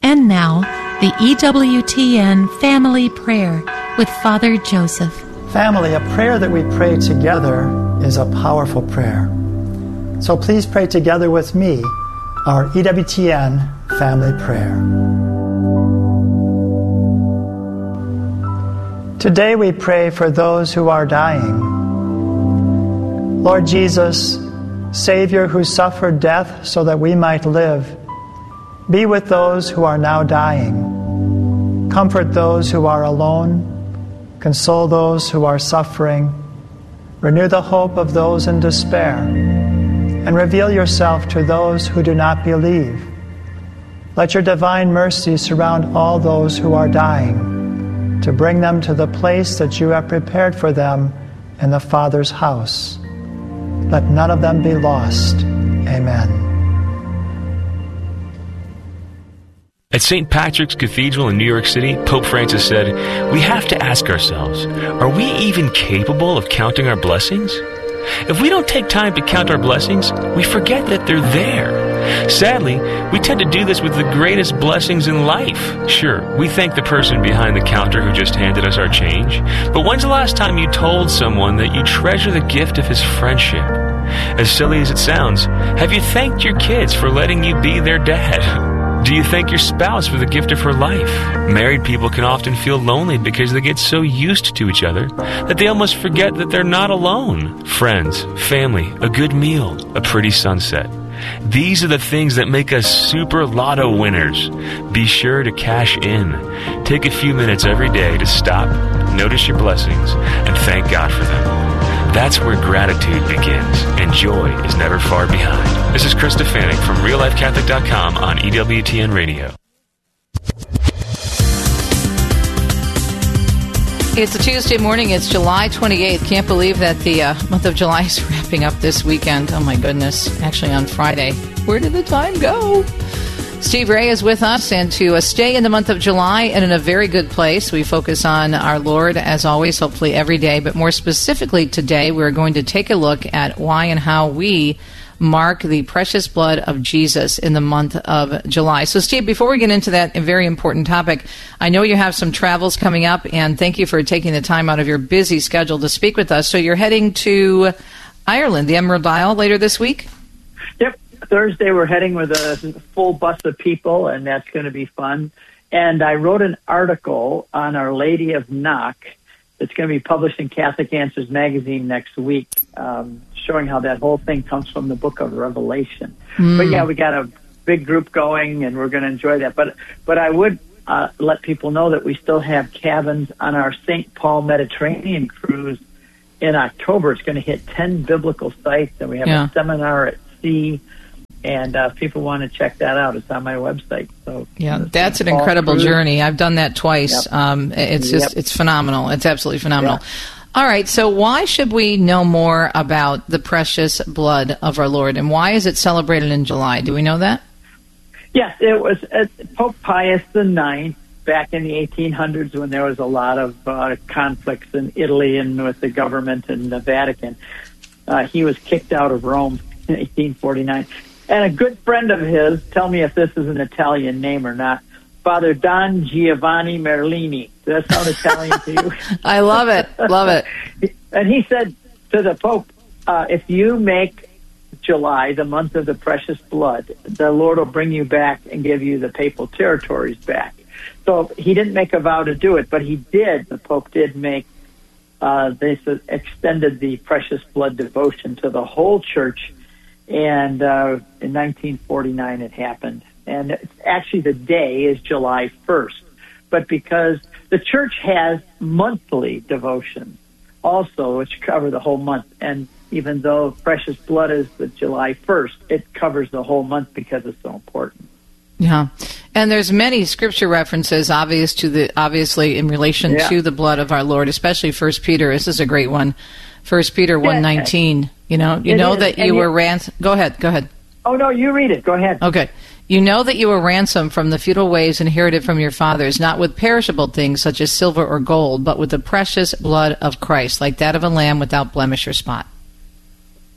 And now, the EWTN Family Prayer with Father Joseph. Family, a prayer that we pray together is a powerful prayer. So please pray together with me our EWTN Family Prayer. Today we pray for those who are dying. Lord Jesus, Savior who suffered death so that we might live, be with those who are now dying. Comfort those who are alone. Console those who are suffering. Renew the hope of those in despair. And reveal yourself to those who do not believe. Let your divine mercy surround all those who are dying, to bring them to the place that you have prepared for them in the Father's house. Let none of them be lost. Amen. At St. Patrick's Cathedral in New York City, Pope Francis said, "We have to ask ourselves, are we even capable of counting our blessings? If we don't take time to count our blessings, we forget that they're there. Sadly, we tend to do this with the greatest blessings in life. Sure, we thank the person behind the counter who just handed us our change, but when's the last time you told someone that you treasure the gift of his friendship? As silly as it sounds, have you thanked your kids for letting you be their dad? Do you thank your spouse for the gift of her life? Married people can often feel lonely because they get so used to each other that they almost forget that they're not alone. Friends, family, a good meal, a pretty sunset. These are the things that make us super lotto winners. Be sure to cash in. Take a few minutes every day to stop, notice your blessings, and thank God for them. That's where gratitude begins, and joy is never far behind. This is Chris Stefanik from RealLifeCatholic.com on EWTN Radio. It's a Tuesday morning. It's July 28th. Can't believe that the month of July is wrapping up this weekend. Oh, my goodness. Actually, on Friday. Where did the time go? Steve Ray is with us, and to stay in the month of July and in a very good place, we focus on our Lord, as always, hopefully every day. But more specifically today, we're going to take a look at why and how we mark the precious blood of Jesus in the month of July. So, Steve, before we get into that very important topic, I know you have some travels coming up, and thank you for taking the time out of your busy schedule to speak with us. So you're heading to Ireland, the Emerald Isle, later this week? Yep. Thursday we're heading with a full bus of people, and that's going to be fun. And I wrote an article on Our Lady of Knock that's going to be published in Catholic Answers magazine next week, showing how that whole thing comes from the book of Revelation. But yeah, we got a big group going, and we're going to enjoy that. But I would let people know that we still have cabins on our St. Paul Mediterranean cruise in October. It's going to hit 10 biblical sites, and we have a seminar at sea. And if people want to check that out, it's on my website. So yeah, that's an incredible journey. I've done that twice. Yep. It's phenomenal. It's absolutely phenomenal. Yep. All right, so why should we know more about the precious blood of our Lord, and why is it celebrated in July? Do we know that? Yes, it was Pope Pius IX back in the 1800s when there was a lot of conflicts in Italy and with the government and the Vatican. He was kicked out of Rome in 1849. And a good friend of his, tell me if this is an Italian name or not, Father Don Giovanni Merlini. Does that sound Italian to you? I love it. Love it. And he said to the Pope, if you make July the month of the precious blood, the Lord will bring you back and give you the papal territories back. So he didn't make a vow to do it, but he did. The Pope did make, they extended the precious blood devotion to the whole church. And in 1949 it happened. And it's actually the day is July 1st. But because the church has monthly devotions also, which cover the whole month. And even though precious blood is the July 1st, it covers the whole month because it's so important. Yeah. And there's many scripture references obviously in relation to the blood of our Lord, especially 1 Peter. This is a great one. 1 Peter 1:19. You know that you were ransomed. Go ahead. Oh, no, you read it. Go ahead. Okay. You know that you were ransomed from the futile ways inherited from your fathers, not with perishable things such as silver or gold, but with the precious blood of Christ, like that of a lamb without blemish or spot.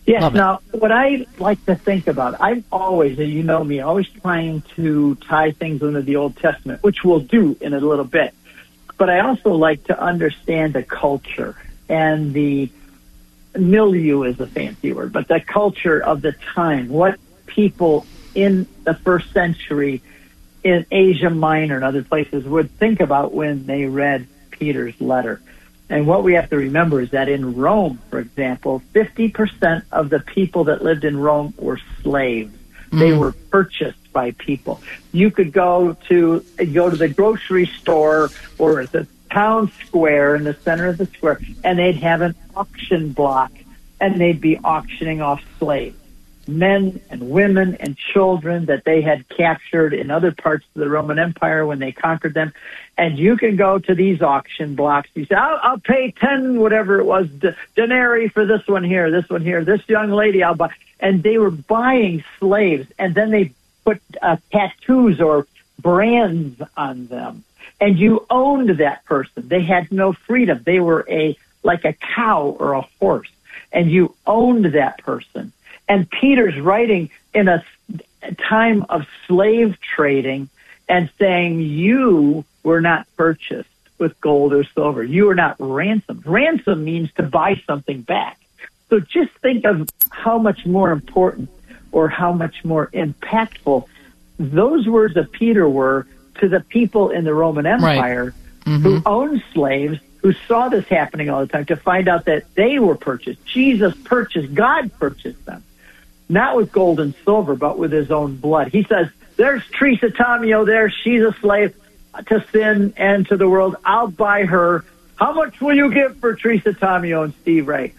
Yes. Love it. Now, what I like to think about, I'm always, and you know me, always trying to tie things into the Old Testament, which we'll do in a little bit. But I also like to understand the culture, and the milieu is a fancy word, but the culture of the time, what people in the first century in Asia Minor and other places would think about when they read Peter's letter. And what we have to remember is that in Rome, for example, 50% of the people that lived in Rome were slaves. They were purchased by people. You could go to the grocery store or the town square in the center of the square, and they'd have an auction block, and they'd be auctioning off slaves, men and women and children that they had captured in other parts of the Roman Empire when they conquered them. And you can go to these auction blocks. You say, I'll pay 10, whatever it was, denarii for this one here, this young lady I'll buy. And they were buying slaves, and then they put tattoos or brands on them. And you owned that person. They had no freedom. They were like a cow or a horse, and you owned that person. And Peter's writing in a time of slave trading and saying, you were not purchased with gold or silver. You were not ransomed. Ransom means to buy something back. So just think of how much more important or how much more impactful those words of Peter were to the people in the Roman Empire who owned slaves, who saw this happening all the time, to find out that they were purchased. Jesus purchased, God purchased them. Not with gold and silver, but with his own blood. He says, there's Teresa Tomeo there. She's a slave to sin and to the world. I'll buy her. How much will you give for Teresa Tomeo and Steve Ray?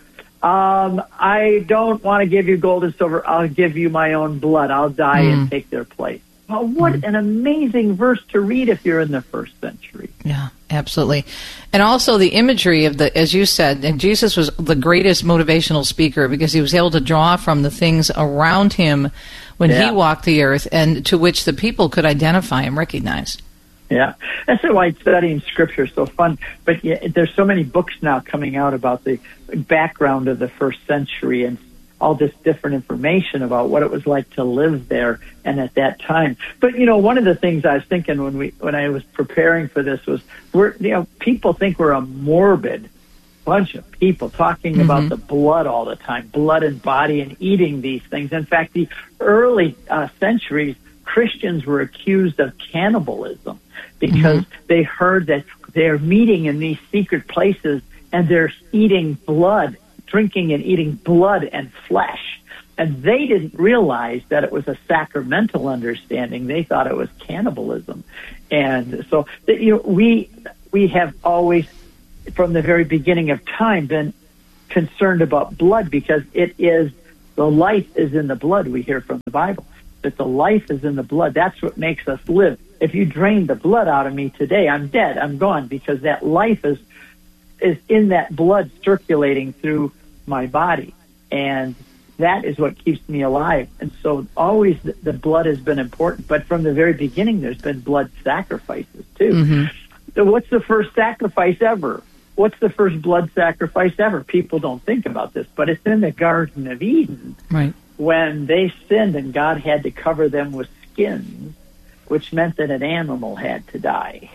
I don't want to give you gold and silver. I'll give you my own blood. I'll die and take their place. Well, what an amazing verse to read if you're in the first century. Yeah, absolutely. And also the imagery of as you said, and Jesus was the greatest motivational speaker because he was able to draw from the things around him when he walked the earth and to which the people could identify and recognize. Yeah, that's why studying Scripture is so fun. But there's so many books now coming out about the background of the first century and all this different information about what it was like to live there and at that time. But one of the things I was thinking when I was preparing for this was, people think we're a morbid bunch of people talking about the blood all the time, blood and body, and eating these things. In fact, the early centuries, Christians were accused of cannibalism because they heard that they're meeting in these secret places and they're eating blood, drinking and eating blood and flesh. And they didn't realize that it was a sacramental understanding. They thought it was cannibalism. And so we have always, from the very beginning of time, been concerned about blood because the life is in the blood. We hear from the Bible that the life is in the blood. That's what makes us live. If you drain the blood out of me today, I'm dead. I'm gone, because that life is in that blood circulating through my body. And that is what keeps me alive. And so always the blood has been important. But from the very beginning, there's been blood sacrifices too. So what's the first sacrifice ever? What's the first blood sacrifice ever? People don't think about this, but it's in the Garden of Eden. Right. When they sinned and God had to cover them with skins, which meant that an animal had to die.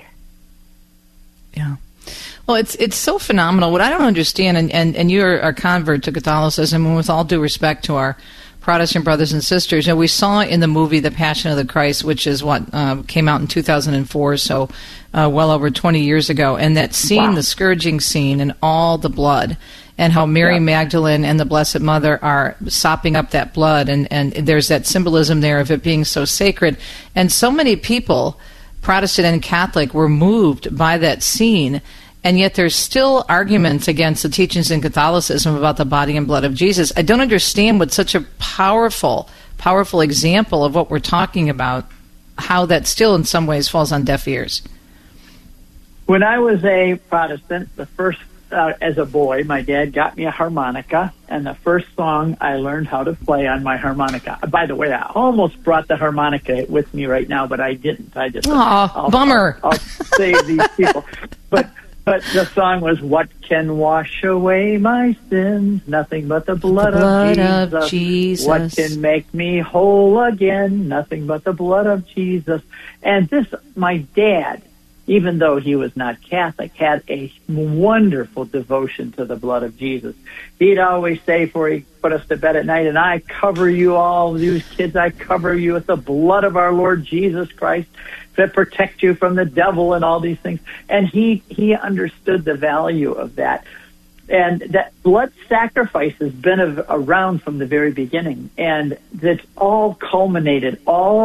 Yeah. Well, it's so phenomenal. What I don't understand, and you're a convert to Catholicism, and with all due respect to our Protestant brothers and sisters, we saw in the movie The Passion of the Christ, which is what came out in 2004, so well over 20 years ago, and that scene, the scourging scene, and all the blood, and how Mary Magdalene and the Blessed Mother are sopping up that blood, and there's that symbolism there of it being so sacred. And so many people, Protestant and Catholic, were moved by that scene, and yet there's still arguments against the teachings in Catholicism about the body and blood of Jesus. I don't understand what such a powerful example of what we're talking about, how that still in some ways falls on deaf ears. When I was a Protestant, as a boy, my dad got me a harmonica, and the first song I learned how to play on my harmonica. By the way, I almost brought the harmonica with me right now, but I didn't. I just bummer. I'll save these people. But But the song was, "What can wash away my sins? Nothing but the blood of Jesus. What can make me whole again? Nothing but the blood of Jesus." And this, my dad, even though he was not Catholic, had a wonderful devotion to the blood of Jesus. He'd always say, before he put us to bed at night, "And I cover you all, you kids, I cover you with the blood of our Lord Jesus Christ to protect you from the devil," and all these things. And he understood the value of that. And that blood sacrifice has been around from the very beginning. And it's all culminated.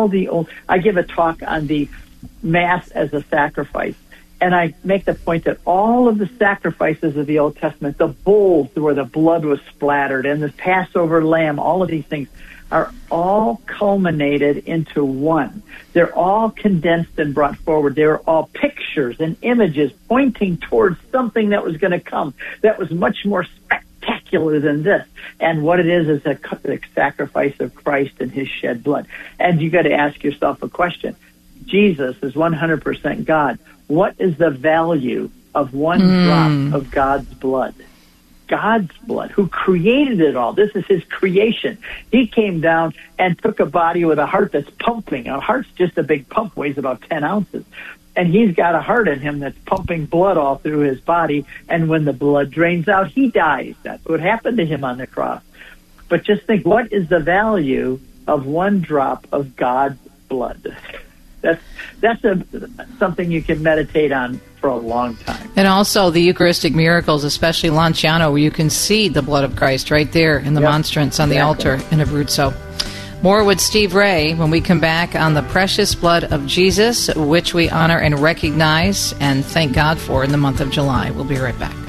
I give a talk on the Mass as a sacrifice. And I make the point that all of the sacrifices of the Old Testament, the bulls where the blood was splattered and the Passover lamb, all of these things are all culminated into one. They're all condensed and brought forward. They're all pictures and images pointing towards something that was going to come that was much more spectacular than this. And what it is a sacrifice of Christ and his shed blood. And you got to ask yourself a question. Jesus is 100% God. What is the value of one drop of God's blood? God's blood, who created it all. This is his creation. He came down and took a body with a heart that's pumping. A heart's just a big pump, weighs about 10 ounces. And he's got a heart in him that's pumping blood all through his body. And when the blood drains out, he dies. That's what happened to him on the cross. But just think, what is the value of one drop of God's blood? That's something you can meditate on for a long time. And also the Eucharistic miracles, especially Lanciano, where you can see the blood of Christ right there in the monstrance on the altar in Abruzzo. More with Steve Ray when we come back on the precious blood of Jesus, which we honor and recognize and thank God for in the month of July. We'll be right back.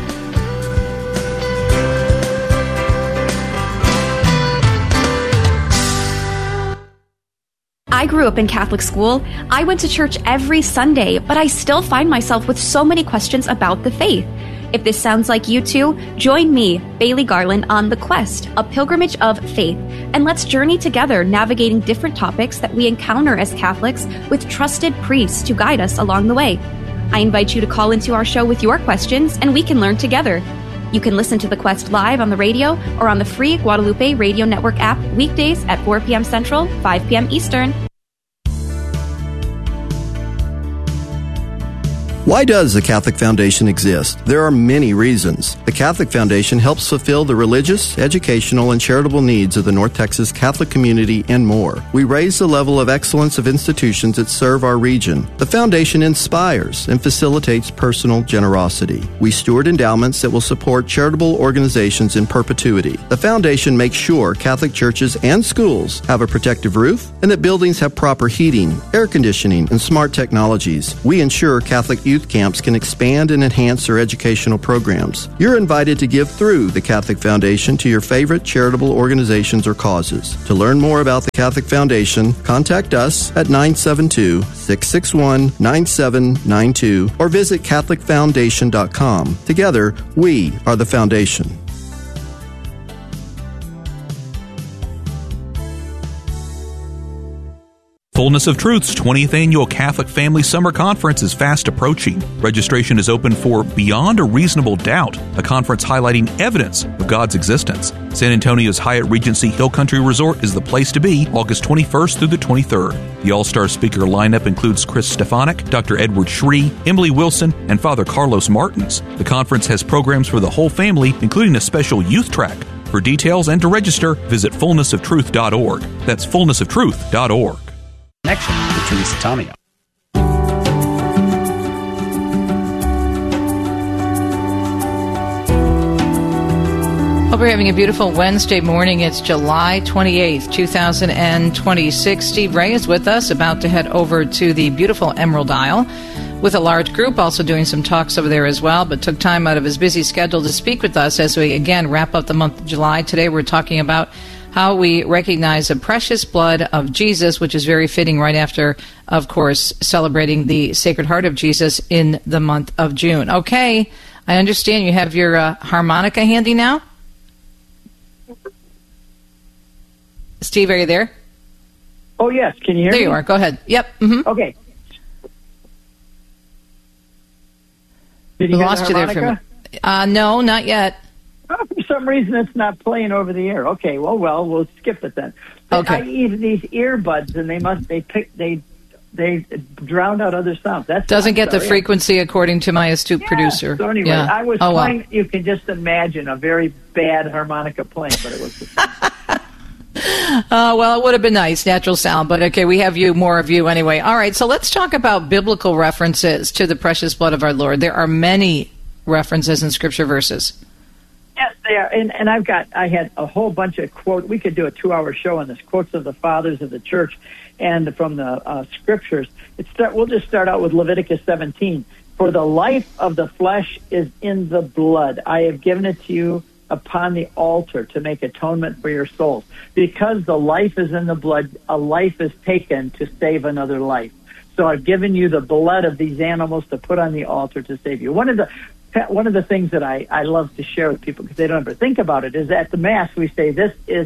I grew up in Catholic school. I went to church every Sunday, but I still find myself with so many questions about the faith. If this sounds like you too, join me, Bailey Garland, on The Quest, a pilgrimage of faith, and let's journey together navigating different topics that we encounter as Catholics with trusted priests to guide us along the way. I invite you to call into our show with your questions, and we can learn together. You can listen to The Quest live on the radio or on the free Guadalupe Radio Network app weekdays at 4 p.m. Central, 5 p.m. Eastern. Why does the Catholic Foundation exist? There are many reasons. The Catholic Foundation helps fulfill the religious, educational, and charitable needs of the North Texas Catholic community and more. We raise the level of excellence of institutions that serve our region. The Foundation inspires and facilitates personal generosity. We steward endowments that will support charitable organizations in perpetuity. The Foundation makes sure Catholic churches and schools have a protective roof and that buildings have proper heating, air conditioning, and smart technologies. We ensure Catholic youth camps can expand and enhance their educational programs. You're invited to give through the Catholic Foundation to your favorite charitable organizations or causes. To learn more about the Catholic Foundation, contact us at 972-661-9792 or visit CatholicFoundation.com. Together, we are the Foundation. Fullness of Truth's 20th Annual Catholic Family Summer Conference is fast approaching. Registration is open for Beyond a Reasonable Doubt, a conference highlighting evidence of God's existence. San Antonio's Hyatt Regency Hill Country Resort is the place to be August 21st through the 23rd. The all-star speaker lineup includes Chris Stefanik, Dr. Edward Shree, Emily Wilson, and Father Carlos Martins. The conference has programs for the whole family, including a special youth track. For details and to register, visit fullnessoftruth.org. That's fullnessoftruth.org. Connection with Teresa Tomeo. Hope you're having a beautiful Wednesday morning. It's July 28th, 2026. Steve Ray is with us, about to head over to the beautiful Emerald Isle with a large group, also doing some talks over there as well, but took time out of his busy schedule to speak with us as we, again, wrap up the month of July. Today we're talking about how we recognize the precious blood of Jesus, which is very fitting right after, of course, celebrating the Sacred Heart of Jesus in the month of June. Okay, I understand you have your harmonica handy now? Steve, are you there? Oh, yes. Can you hear me? There you are. Go ahead. Yep. Mm-hmm. Okay. Did We you lost you there for a minute. No, not yet. Oh, for some reason, it's not playing over the air. Okay, well, we'll skip it then. But Okay. I use these earbuds, and they drown out other sounds. Doesn't get the frequency according to my astute producer. So anyway, Yeah. I was Oh, well. playing. You can just imagine a very bad harmonica playing, but it was. Well, it would have been nice, natural sound, but okay, we have more of you anyway. All right, so let's talk about biblical references to the precious blood of our Lord. There are many references in scripture verses. Yes, they are. And I had a whole bunch of quotes. We could do a 2-hour show on this, quotes of the fathers of the church and from the scriptures. We'll just start out with Leviticus 17. For the life of the flesh is in the blood. I have given it to you upon the altar to make atonement for your souls. Because the life is in the blood, a life is taken to save another life. So I've given you the blood of these animals to put on the altar to save you. One of the things that I love to share with people, because they don't ever think about it, is at the Mass we say, this is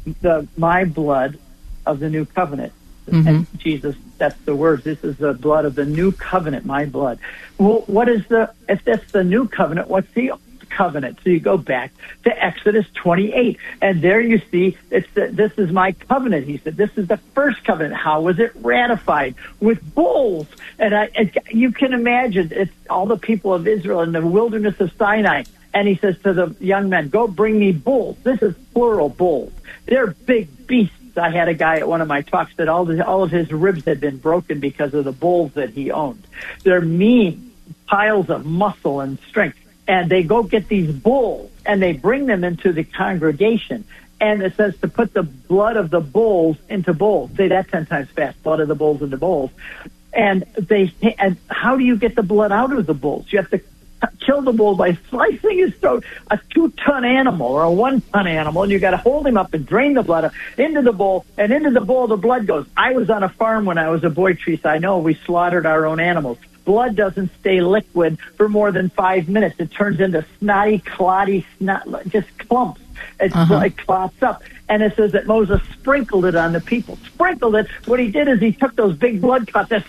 my blood of the new covenant. Mm-hmm. And Jesus, that's the words. This is the blood of the new covenant, my blood. Well, if that's the new covenant, what's the covenant? So you go back to Exodus 28, and there you see this is my covenant. He said, this is the first covenant. How was it ratified? With bulls. And you can imagine, it's all the people of Israel in the wilderness of Sinai. And he says to the young men, go bring me bulls. This is plural bulls. They're big beasts. I had a guy at one of my talks that all of his ribs had been broken because of the bulls that he owned. They're mean piles of muscle and strength. And they go get these bulls, and they bring them into the congregation. And it says to put the blood of the bulls into bowls. Say that 10 times fast, blood of the bulls into bowls. And how do you get the blood out of the bulls? You have to kill the bull by slicing his throat, a 2-ton animal or a 1-ton animal, and you got to hold him up and drain the blood into the bowl, and into the bowl the blood goes. I was on a farm when I was a boy, Teresa. I know we slaughtered our own animals. Blood doesn't stay liquid for more than 5 minutes. It turns into snotty, clotty, just clumps. It clots up. And it says that Moses sprinkled it on the people. Sprinkled it. What he did is he took those big blood clots and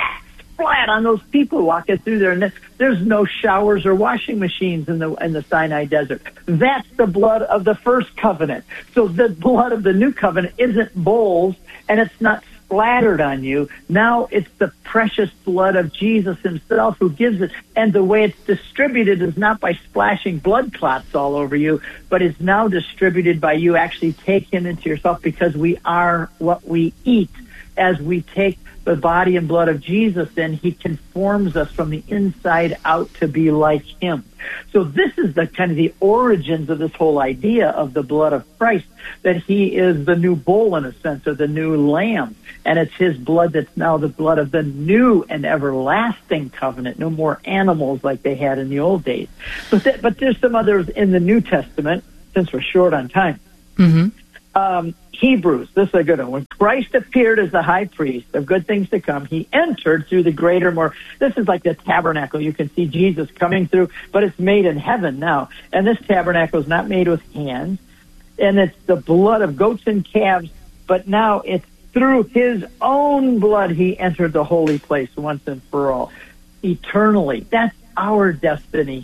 splat on those people walking through there. And there's no showers or washing machines in the Sinai desert. That's the blood of the first covenant. So the blood of the new covenant isn't bowls, and it's not splattered on you. Now it's the precious blood of Jesus himself who gives it. And the way it's distributed is not by splashing blood clots all over you, but it's now distributed by you actually taking into yourself, because we are what we eat. As we take the body and blood of Jesus in, he conforms us from the inside out to be like him. So this is the kind of the origins of this whole idea of the blood of Christ, that he is the new bull in a sense, or the new lamb. And it's his blood that's now the blood of the new and everlasting covenant. No more animals like they had in the old days. But there's some others in the New Testament, since we're short on time. Mm-hmm. Hebrews, this is a good one. When Christ appeared as the high priest of good things to come, he entered through the greater, more, this is like the tabernacle. You can see Jesus coming through, but it's made in heaven now. And this tabernacle is not made with hands, and it's the blood of goats and calves, but now it's through his own blood he entered the holy place once and for all, eternally. That's our destiny.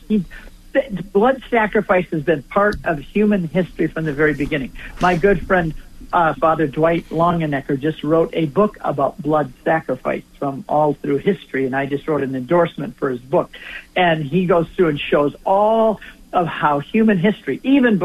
Blood sacrifice has been part of human history from the very beginning. My good friend, Father Dwight Longenecker, just wrote a book about blood sacrifice from all through history, and I just wrote an endorsement for his book. And he goes through and shows all of how human history, even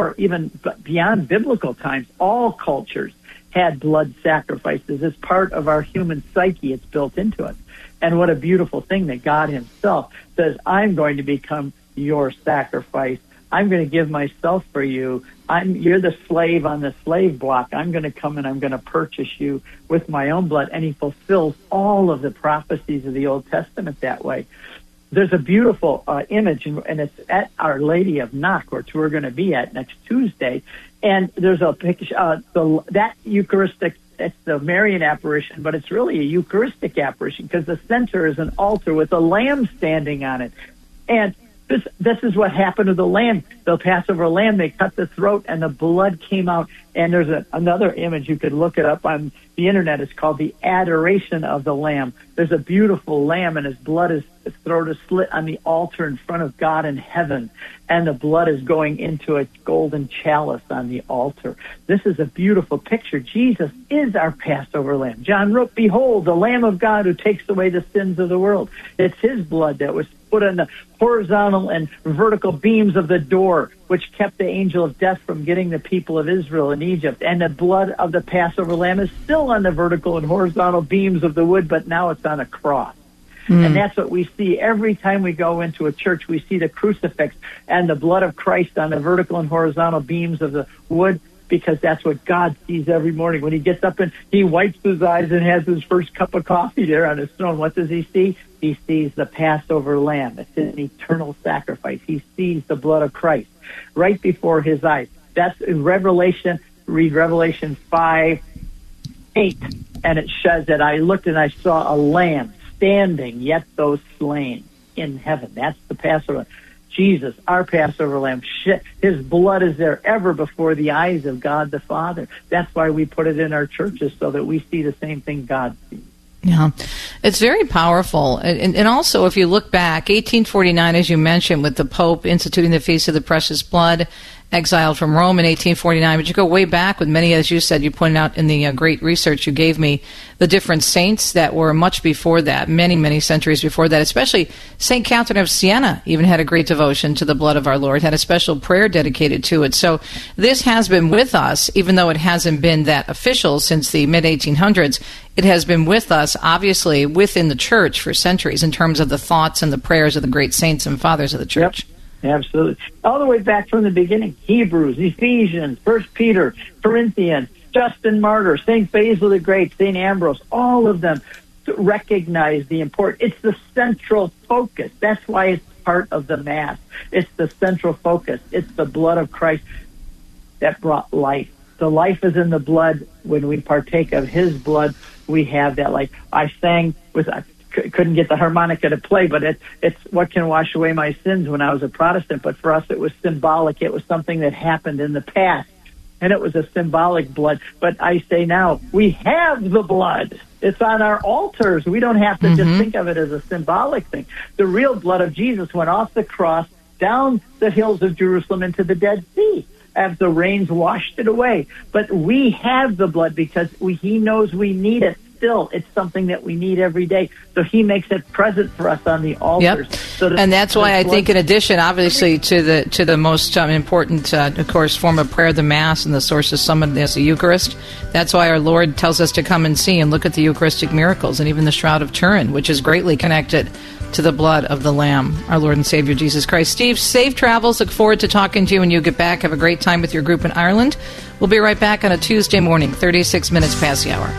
beyond biblical times, all cultures had blood sacrifices as part of our human psyche. It's built into us. And what a beautiful thing that God himself says, I'm going to become your sacrifice. I'm going to give myself for you. You're the slave on the slave block. I'm going to come and I'm going to purchase you with my own blood. And he fulfills all of the prophecies of the Old Testament that way. There's a beautiful image, and it's at Our Lady of Knock, which we're going to be at next Tuesday. And there's a picture, that Eucharistic, it's the Marian apparition, but it's really a Eucharistic apparition, because the center is an altar with a lamb standing on it. And This is what happened to the lamb, the Passover lamb. They cut the throat and the blood came out. And there's another image. You could look it up on the internet. It's called the Adoration of the Lamb. There's a beautiful lamb and his throat is slit on the altar in front of God in heaven. And the blood is going into a golden chalice on the altar. This is a beautiful picture. Jesus is our Passover lamb. John wrote, "Behold, the Lamb of God who takes away the sins of the world." It's his blood that was put on the horizontal and vertical beams of the door, which kept the angel of death from getting the people of Israel in Egypt. And the blood of the Passover lamb is still on the vertical and horizontal beams of the wood, but now it's on a cross. And that's what we see every time we go into a church. We see the crucifix and the blood of Christ on the vertical and horizontal beams of the wood, because that's what God sees every morning. When he gets up and he wipes his eyes and has his first cup of coffee there on his throne, what does he see? He sees the Passover lamb. It's an eternal sacrifice. He sees the blood of Christ right before his eyes. That's in Revelation. Read Revelation 5:8, and it says that I looked and I saw a lamb standing, yet those slain in heaven. That's the Passover. Jesus, our Passover lamb, his blood is there ever before the eyes of God the Father. That's why we put it in our churches, so that we see the same thing God sees. Yeah, it's very powerful. And also, if you look back, 1849, as you mentioned, with the Pope instituting the Feast of the Precious Blood, exiled from Rome in 1849. But you go way back with many, as you said, you pointed out in the great research you gave me, the different saints that were much before that, many, many centuries before that, especially St. Catherine of Siena even had a great devotion to the blood of our Lord, had a special prayer dedicated to it. So this has been with us, even though it hasn't been that official since the mid-1800s. It has been with us, obviously, within the church for centuries in terms of the thoughts and the prayers of the great saints and fathers of the church. Yep. Absolutely. All the way back from the beginning. Hebrews, Ephesians, 1 Peter, Corinthians, Justin Martyr, St. Basil the Great, St. Ambrose, all of them recognize the importance. It's the central focus. That's why it's part of the Mass. It's the central focus. It's the blood of Christ that brought life. The life is in the blood. When we partake of his blood, we have that life. I sang with... couldn't get the harmonica to play, but it's what can wash away my sins when I was a Protestant. But for us, it was symbolic. It was something that happened in the past, and it was a symbolic blood. But I say now, we have the blood. It's on our altars. We don't have to just think of it as a symbolic thing. The real blood of Jesus went off the cross, down the hills of Jerusalem into the Dead Sea, as the rains washed it away. But we have the blood because he knows we need it. Still, it's something that we need every day. So he makes it present for us on the altars. Yep. So and that's why I think, in addition, obviously, to the most important, of course, form of prayer, the Mass, and the source of some of this, the Eucharist, that's why our Lord tells us to come and see and look at the Eucharistic miracles, and even the Shroud of Turin, which is greatly connected to the blood of the Lamb, our Lord and Savior Jesus Christ. Steve, safe travels. Look forward to talking to you when you get back. Have a great time with your group in Ireland. We'll be right back on a Tuesday morning, 36 minutes past the hour.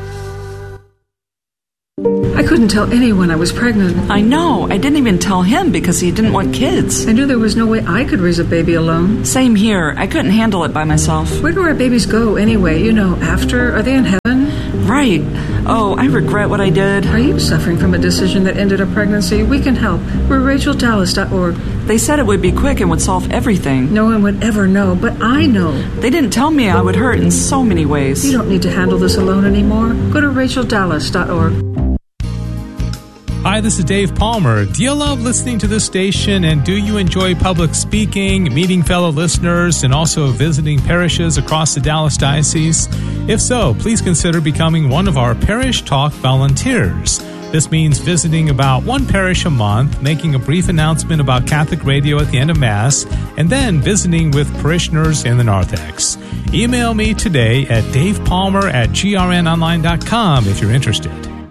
I couldn't tell anyone I was pregnant. I know. I didn't even tell him because he didn't want kids. I knew there was no way I could raise a baby alone. Same here. I couldn't handle it by myself. Where do our babies go anyway? After? Are they in heaven? Right. Oh, I regret what I did. Are you suffering from a decision that ended a pregnancy? We can help. We're RachelDallas.org. They said it would be quick and would solve everything. No one would ever know, but I know. They didn't tell me I would hurt in so many ways. You don't need to handle this alone anymore. Go to RachelDallas.org. Hi, this is Dave Palmer. Do you love listening to this station, and do you enjoy public speaking, meeting fellow listeners, and also visiting parishes across the Dallas Diocese? If so, please consider becoming one of our Parish Talk volunteers. This means visiting about one parish a month, making a brief announcement about Catholic radio at the end of Mass, and then visiting with parishioners in the narthex. Email me today at davepalmer@grnonline.com if you're interested.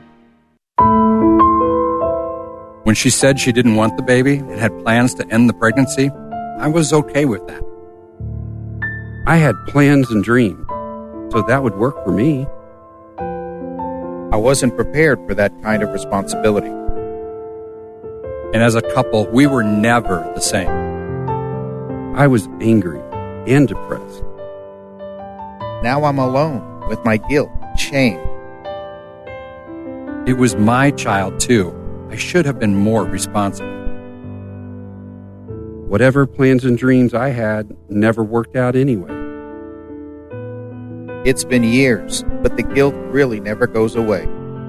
When she said she didn't want the baby and had plans to end the pregnancy, I was okay with that. I had plans and dreams, so that would work for me. I wasn't prepared for that kind of responsibility. And as a couple, we were never the same. I was angry and depressed. Now I'm alone with my guilt and shame. It was my child, too. I should have been more responsible. whatever plans and dreams I had never worked out anyway. It's been years, but the guilt really never goes away.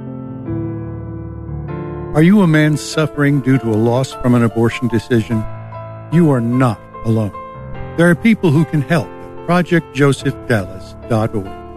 Are you a man suffering due to a loss from an abortion decision? You are not alone. There are people who can help at ProjectJosephDallas.org.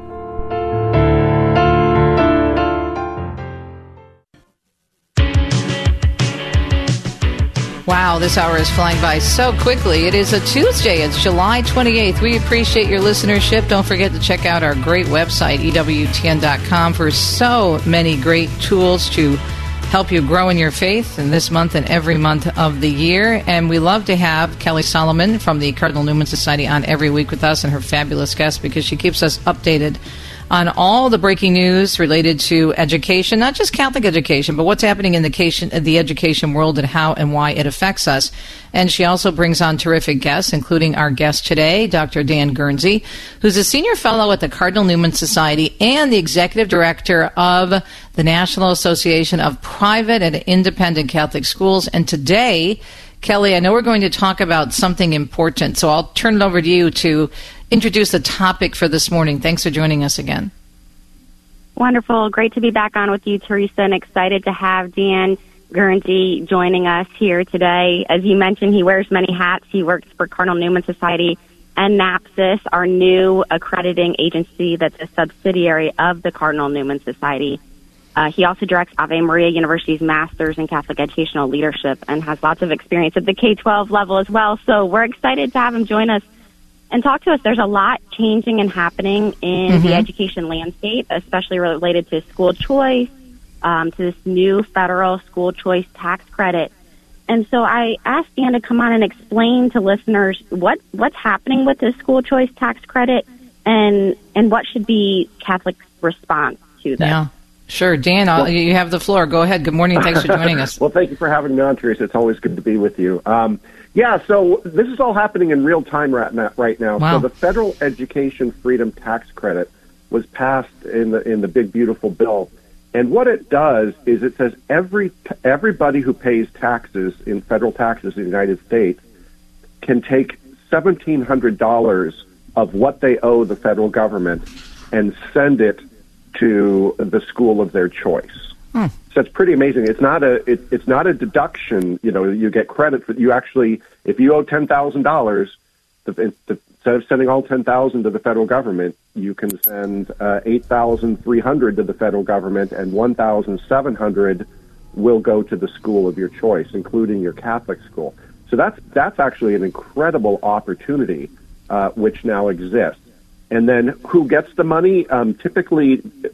Wow, this hour is flying by so quickly. It is a Tuesday. It's July 28th. We appreciate your listenership. Don't forget to check out our great website, EWTN.com, for so many great tools to help you grow in your faith in this month and every month of the year. And we love to have Kelly Solomon from the Cardinal Newman Society on every week with us and her fabulous guests, because she keeps us updated on all the breaking news related to education, not just Catholic education, but what's happening in the education world and how and why it affects us. And she also brings on terrific guests, including our guest today, Dr. Dan Guernsey, who's a senior fellow at the Cardinal Newman Society and the executive director of the National Association of Private and Independent Catholic Schools. And today, Kelly, I know we're going to talk about something important, so I'll turn it over to you to introduce the topic for this morning. Thanks for joining us again. Wonderful. Great to be back on with you, Teresa, and excited to have Dan Guernsey joining us here today. As you mentioned, he wears many hats. He works for Cardinal Newman Society and NAPSIS, our new accrediting agency that's a subsidiary of the Cardinal Newman Society. He also directs Ave Maria University's Master's in Catholic Educational Leadership and has lots of experience at the K-12 level as well. So we're excited to have him join us and talk to us. There's a lot changing and happening in the education landscape, especially related to school choice, to this new federal school choice tax credit. And so I asked Dan to come on and explain to listeners what's happening with the school choice tax credit and what should be Catholic's response to this. Yeah. Sure. Dan, you have the floor. Go ahead. Good morning. Thanks for joining us. Well, thank you for having me on, Teresa. It's always good to be with you. So this is all happening in real time right now. Wow. So the Federal Education Freedom Tax Credit was passed in the big, beautiful bill. And what it does is it says everybody who pays taxes in federal taxes in the United States can take $1,700 of what they owe the federal government and send it to the school of their choice. So it's pretty amazing. It's not a deduction. You know, you get credit for. You actually, if you owe $10,000, instead of sending all $10,000 to the federal government, you can send $8,300 to the federal government, and $1,700 will go to the school of your choice, including your Catholic school. So that's actually an incredible opportunity, which now exists. And then who gets the money? Typically,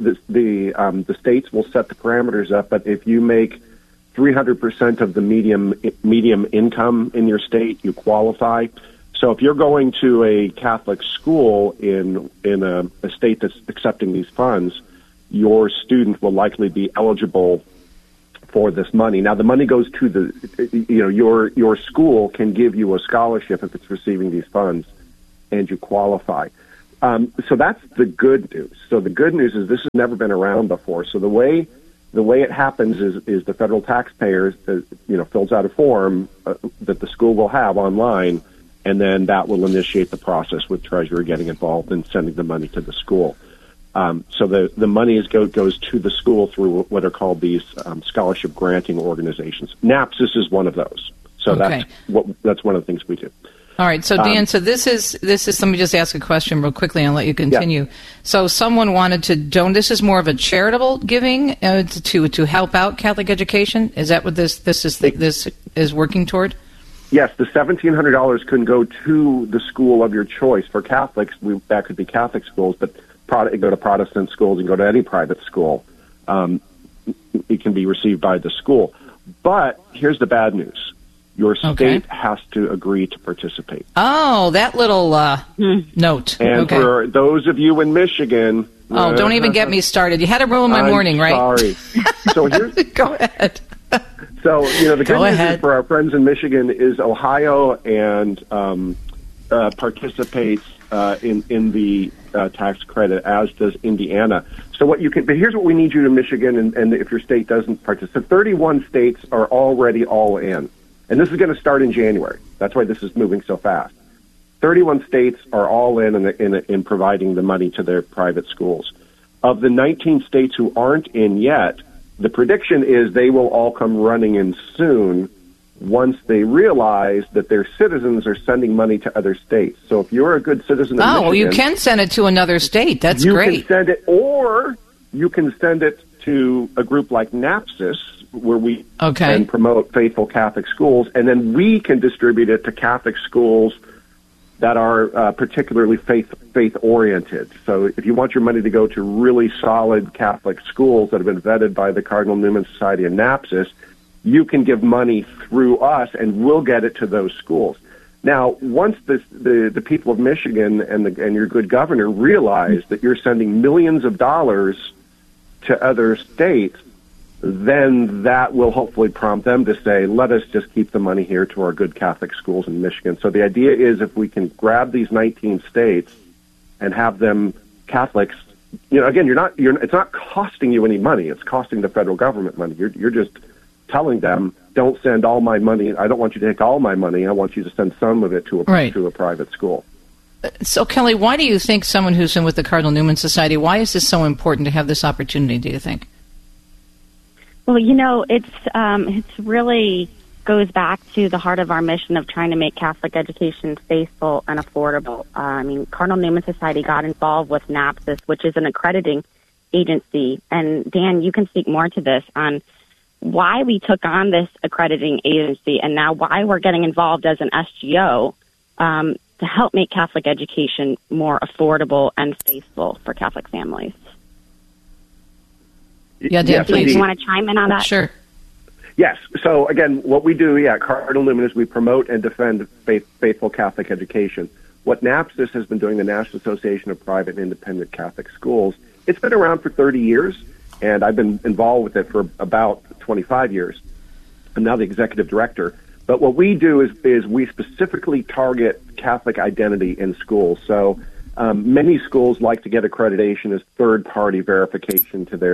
the states will set the parameters up. But if you make 300% of the medium income in your state, you qualify. So if you're going to a Catholic school in a state that's accepting these funds, your student will likely be eligible for this money. Now, the money goes to your school can give you a scholarship if it's receiving these funds, and you qualify. So that's the good news. So the good news is this has never been around before. So the way it happens is the federal taxpayer fills out a form that the school will have online, and then that will initiate the process with Treasury getting involved and sending the money to the school. So the money goes to the school through what are called these scholarship granting organizations. NAPSIS is one of those. So okay. That's one of the things we do. All right, so Dan, so this is. Let me just ask a question real quickly, and I'll let you continue. Yeah. So, someone wanted to donate. This is more of a charitable giving to help out Catholic education. Is that what this is working toward? Yes, the $1,700 can go to the school of your choice. For Catholics, that could be Catholic schools, but go to Protestant schools and go to any private school. It can be received by the school. But here's the bad news. Your state has to agree to participate. Oh, that little note. And for those of you in Michigan... Oh, don't even get me started. You had to ruin my morning, right? Sorry. So here's... Go ahead. So, the good news is for our friends in Michigan is Ohio and participates in the tax credit, as does Indiana. So but here's what we need you to Michigan, and if your state doesn't participate. 31 states are already all in. And this is going to start in January. That's why this is moving so fast. 31 states are all in providing the money to their private schools. Of the 19 states who aren't in yet, the prediction is they will all come running in soon once they realize that their citizens are sending money to other states. So if you're a good citizen of Michigan... well, you can send it to another state. That's great. You can send it, or you can send it to a group like NAPSIS, where we can promote faithful Catholic schools, and then we can distribute it to Catholic schools that are particularly faith-oriented. So if you want your money to go to really solid Catholic schools that have been vetted by the Cardinal Newman Society and NAPSIS, you can give money through us, and we'll get it to those schools. Now, once the people of Michigan and your good governor realize that you're sending millions of dollars to other states, then that will hopefully prompt them to say, let us just keep the money here to our good Catholic schools in Michigan. So the idea is if we can grab these 19 states and have them Catholics, again, it's not costing you any money. It's costing the federal government money. You're just telling them, don't send all my money. I don't want you to take all my money. I want you to send some of it to a private school. So, Kelly, why do you think someone who's in with the Cardinal Newman Society, why is this so important to have this opportunity, do you think? Well, it's really goes back to the heart of our mission of trying to make Catholic education faithful and affordable. Cardinal Newman Society got involved with NAPSIS, which is an accrediting agency. And Dan, you can speak more to this on why we took on this accrediting agency and now why we're getting involved as an SGO to help make Catholic education more affordable and faithful for Catholic families. Yeah, Dan, please. Do you want to chime in on that? Sure. Yes. So, again, what we do, Cardinal Newman, is we promote and defend faithful Catholic education. What NAPSIS has been doing, the National Association of Private and Independent Catholic Schools, it's been around for 30 years, and I've been involved with it for about 25 years. I'm now the executive director. But what we do is we specifically target Catholic identity in schools. So many schools like to get accreditation as third-party verification to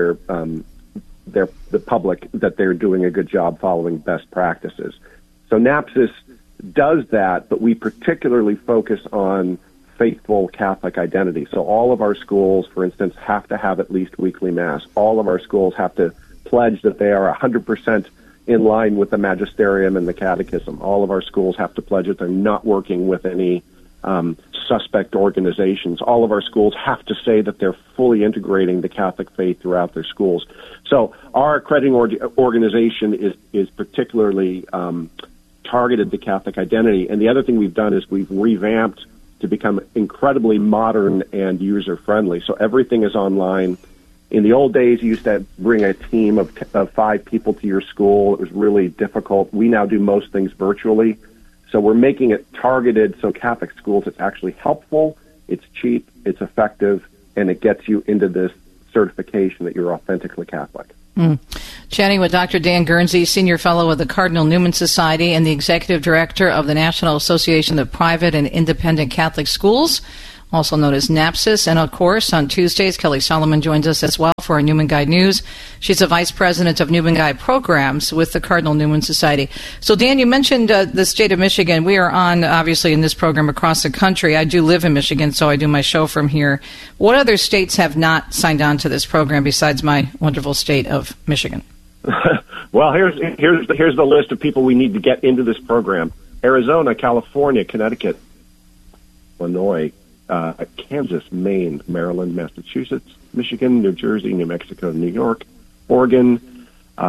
the public that they're doing a good job following best practices. So NAPSIS does that, but we particularly focus on faithful Catholic identity. So all of our schools, for instance, have to have at least weekly Mass. All of our schools have to pledge that they are 100% in line with the magisterium and the catechism. All of our schools have to pledge that they're not working with any suspect organizations. All of our schools have to say that they're fully integrating the Catholic faith throughout their schools. So our accrediting organization is particularly targeted the Catholic identity. And the other thing we've done is we've revamped to become incredibly modern and user-friendly. So everything is online. In the old days, you used to bring a team of 5 people to your school. It was really difficult. We now do most things virtually. So we're making it targeted so Catholic schools, it's actually helpful, it's cheap, it's effective, and it gets you into this certification that you're authentically Catholic. Chatting with Dr. Dan Guernsey, Senior Fellow of the Cardinal Newman Society and the Executive Director of the National Association of Private and Independent Catholic Schools, also known as NAPSIS. And, of course, on Tuesdays, Kelly Solomon joins us as well for our Newman Guide News. She's a Vice President of Newman Guide Programs with the Cardinal Newman Society. So, Dan, you mentioned the state of Michigan. We are on, obviously, in this program across the country. I do live in Michigan, so I do my show from here. What other states have not signed on to this program besides my wonderful state of Michigan? Well, here's the list of people we need to get into this program. Arizona, California, Connecticut, Illinois, Kansas, Maine, Maryland, Massachusetts, Michigan, New Jersey, New Mexico, New York, Oregon,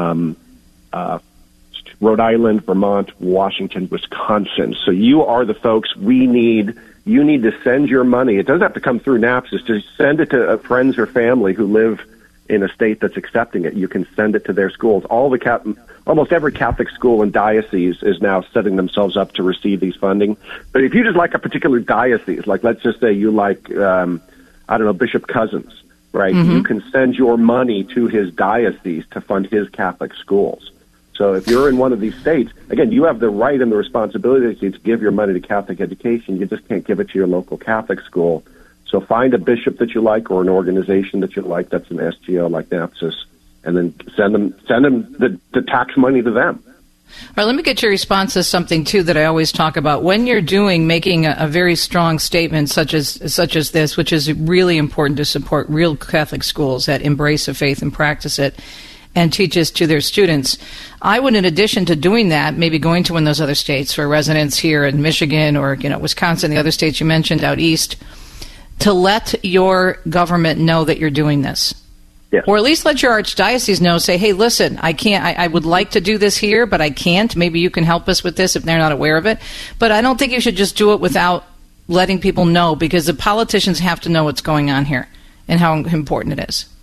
Rhode Island, Vermont, Washington, Wisconsin. So you are the folks we need. You need to send your money. It doesn't have to come through NAPSIS. Just send it to friends or family who live in a state that's accepting it. You can send it to their schools. Almost every Catholic school and diocese is now setting themselves up to receive these funding. But if you just like a particular diocese, like let's just say you like, Bishop Cousins, right? Mm-hmm. You can send your money to his diocese to fund his Catholic schools. So if you're in one of these states, again, you have the right and the responsibility to give your money to Catholic education. You just can't give it to your local Catholic school. So find a bishop that you like or an organization that you like that's an SGO like NAPSIS, and then send them the tax money to them. All right, let me get your response to something, too, that I always talk about. When you're making a very strong statement such as this, which is really important to support real Catholic schools that embrace the faith and practice it and teach it to their students, I would, in addition to doing that, maybe going to one of those other states for residents here in Michigan or, Wisconsin, the other states you mentioned out east, to let your government know that you're doing this. Yes. Or at least let your archdiocese know, say, hey, listen, I would like to do this here, but I can't. Maybe you can help us with this if they're not aware of it. But I don't think you should just do it without letting people know, because the politicians have to know what's going on here and how important it is.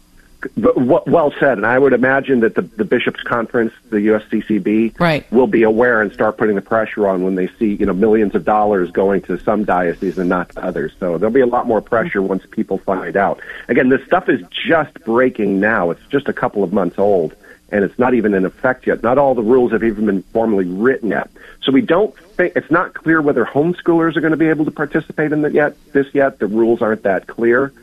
Well said. And I would imagine that the Bishops' Conference, the USCCB, right, will be aware and start putting the pressure on when they see, millions of dollars going to some dioceses and not to others. So there'll be a lot more pressure once people find out. Again, this stuff is just breaking now. It's just a couple of months old, and it's not even in effect yet. Not all the rules have even been formally written yet. So we don't think, it's not clear whether homeschoolers are going to be able to participate in this yet. The rules aren't that clear.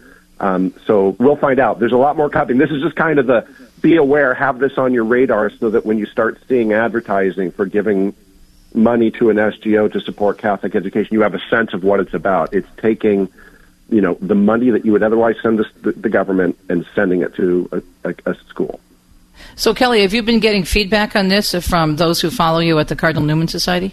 So we'll find out. There's a lot more coming. This is just kind of the be aware, have this on your radar so that when you start seeing advertising for giving money to an SGO to support Catholic education, you have a sense of what it's about. It's taking, the money that you would otherwise send the government and sending it to a school. So, Kelly, have you been getting feedback on this from those who follow you at the Cardinal Newman Society?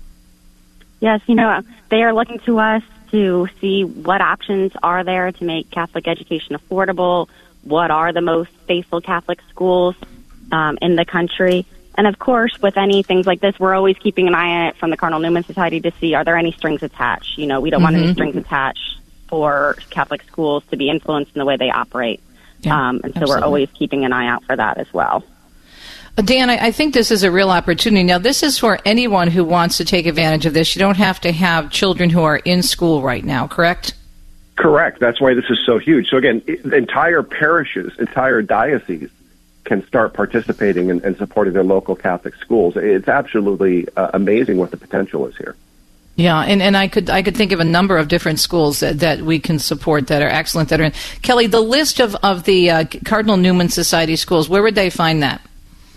Yes, they are looking to us to see what options are there to make Catholic education affordable, what are the most faithful Catholic schools in the country. And, of course, with any things like this, we're always keeping an eye on it from the Cardinal Newman Society to see, are there any strings attached? We don't want any strings attached for Catholic schools to be influenced in the way they operate. Yeah, and so absolutely. we're always keeping an eye out for that as well. Dan, I think this is a real opportunity. Now, this is for anyone who wants to take advantage of this. You don't have to have children who are in school right now, correct? Correct. That's why this is so huge. So, again, entire parishes, entire dioceses can start participating and supporting their local Catholic schools. It's absolutely amazing what the potential is here. Yeah, and I could think of a number of different schools that we can support that are excellent, that are in. Kelly, the list of the Cardinal Newman Society schools, where would they find that?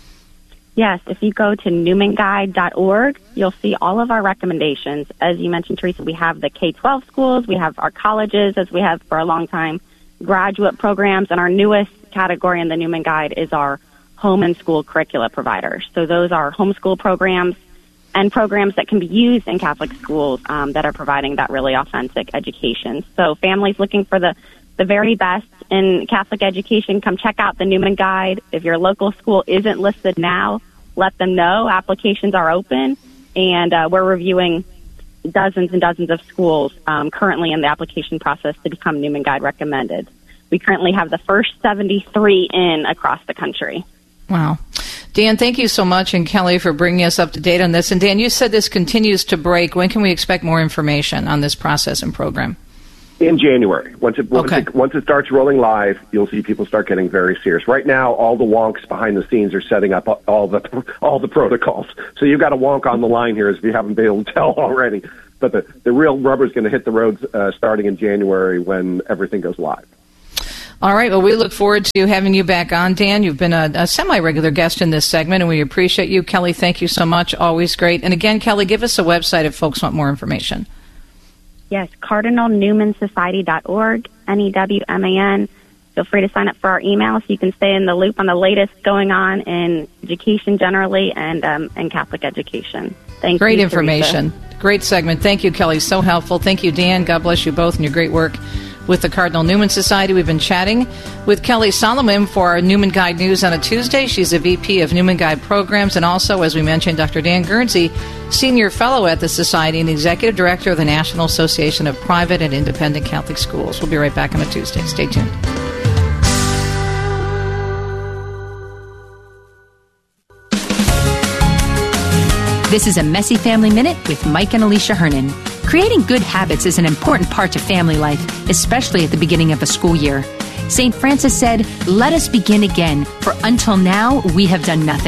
Yes, if you go to newmanguide.org, you'll see all of our recommendations. As you mentioned, Teresa, we have the K-12 schools, we have our colleges, as we have for a long time, graduate programs, and our newest category in the Newman Guide is our home and school curricula providers. So those are homeschool programs and programs that can be used in Catholic schools that are providing that really authentic education. So families looking for the very best in Catholic education, come check out the Newman Guide. If your local school isn't listed now, let them know. Applications are open, and we're reviewing dozens and dozens of schools currently in the application process to become Newman Guide recommended. We currently have the first 73 in across the country. Wow. Dan, thank you so much, and Kelly, for bringing us up to date on this. And Dan, you said this continues to break. When can we expect more information on this process and program? In January. Once it starts rolling live, you'll see people start getting very serious. Right now, all the wonks behind the scenes are setting up all the protocols. So you've got a wonk on the line here, if you haven't been able to tell already. But the real rubber's going to hit the roads starting in January when everything goes live. All right. Well, we look forward to having you back on, Dan. You've been a semi-regular guest in this segment, and we appreciate you. Kelly, thank you so much. Always great. And again, Kelly, give us a website if folks want more information. Yes, cardinalnewmansociety.org, NEWMAN. Feel free to sign up for our email so you can stay in the loop on the latest going on in education generally and Catholic education. Thank you, Great information. Teresa. Great segment. Thank you, Kelly. So helpful. Thank you, Dan. God bless you both and your great work with the Cardinal Newman Society. We've been chatting with Kelly Solomon for our Newman Guide News on a Tuesday. She's a VP of Newman Guide Programs, and also, as we mentioned, Dr. Dan Guernsey, Senior Fellow at the Society and Executive Director of the National Association of Private and Independent Catholic Schools. We'll be right back on a Tuesday. Stay tuned. This is a Messy Family Minute with Mike and Alicia Hernan. Creating good habits is an important part of family life, especially at the beginning of a school year. St. Francis said, "Let us begin again, for until now we have done nothing."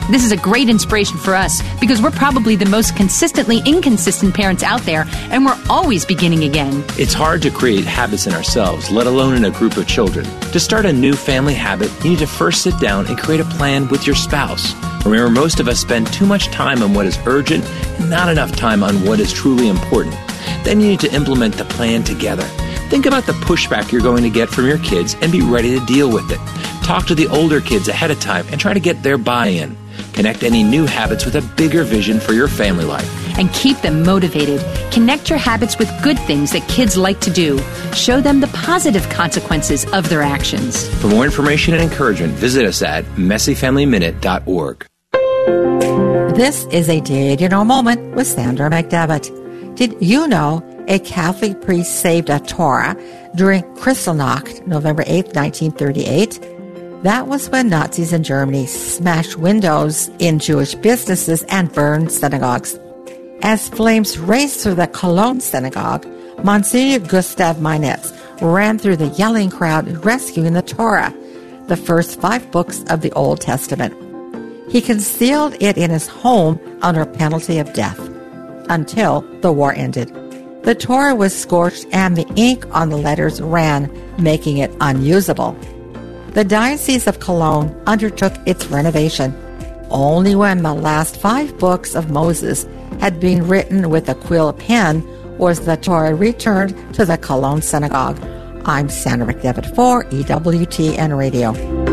This is a great inspiration for us because we're probably the most consistently inconsistent parents out there, and we're always beginning again. It's hard to create habits in ourselves, let alone in a group of children. To start a new family habit, you need to first sit down and create a plan with your spouse. Remember, most of us spend too much time on what is urgent and not enough time on what is truly important. Then you need to implement the plan together. Think about the pushback you're going to get from your kids and be ready to deal with it. Talk to the older kids ahead of time and try to get their buy-in. Connect any new habits with a bigger vision for your family life. And keep them motivated. Connect your habits with good things that kids like to do. Show them the positive consequences of their actions. For more information and encouragement, visit us at messyfamilyminute.org. This is a Did You Know moment with Sandra McDevitt. Did you know a Catholic priest saved a Torah during Kristallnacht, November 8, 1938? That was when Nazis in Germany smashed windows in Jewish businesses and burned synagogues. As flames raced through the Cologne synagogue, Monsignor Gustav Meinitz ran through the yelling crowd rescuing the Torah, the first 5 books of the Old Testament. He concealed it in his home under penalty of death until the war ended. The Torah was scorched and the ink on the letters ran, making it unusable. The Diocese of Cologne undertook its renovation. Only when the last 5 books of Moses had been written with a quill pen was the Torah returned to the Cologne Synagogue. I'm Sandra McDevitt for EWTN Radio.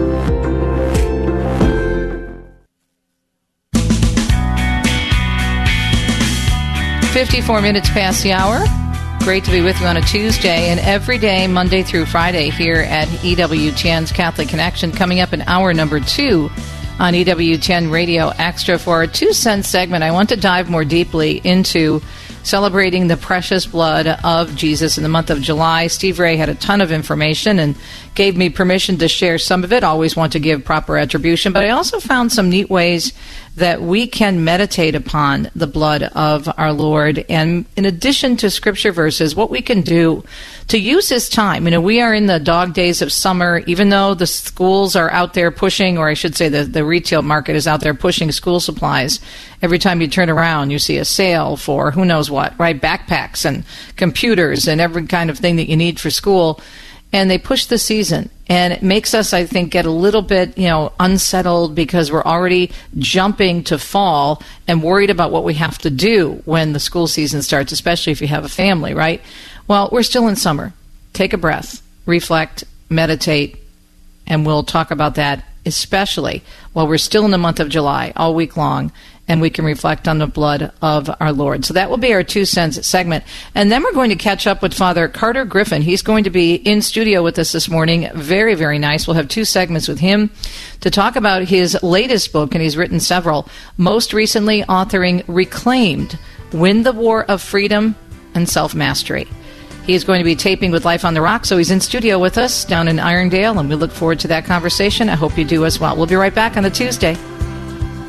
54 minutes past the hour. Great to be with you on a Tuesday and every day, Monday through Friday, here at EWTN's Catholic Connection. Coming up in hour number 2 on EWTN Radio Extra for our 2 cent segment. I want to dive more deeply into celebrating the precious blood of Jesus in the month of July. Steve Ray had a ton of information and gave me permission to share some of it. Always want to give proper attribution, but I also found some neat ways that we can meditate upon the blood of our Lord. And in addition to scripture verses, what we can do to use this time. You know, we are in the dog days of summer, even though the schools are out there pushing, or I should say the retail market is out there pushing school supplies. Every time you turn around, you see a sale for who knows what, right? Backpacks and computers and every kind of thing that you need for school. And they push the season. And it makes us, I think, get a little bit, unsettled because we're already jumping to fall and worried about what we have to do when the school season starts, especially if you have a family, right? Well, we're still in summer. Take a breath, reflect, meditate, and we'll talk about that especially while we're still in the month of July all week long, and we can reflect on the blood of our Lord. So that will be our 2 cents segment. And then we're going to catch up with Father Carter Griffin. He's going to be in studio with us this morning. Very, very nice. We'll have 2 segments with him to talk about his latest book, and he's written several. Most recently, authoring Reclaimed, Win the War of Freedom and Self-Mastery. He is going to be taping with Life on the Rock, so he's in studio with us down in Irondale, and we look forward to that conversation. I hope you do as well. We'll be right back on a Tuesday.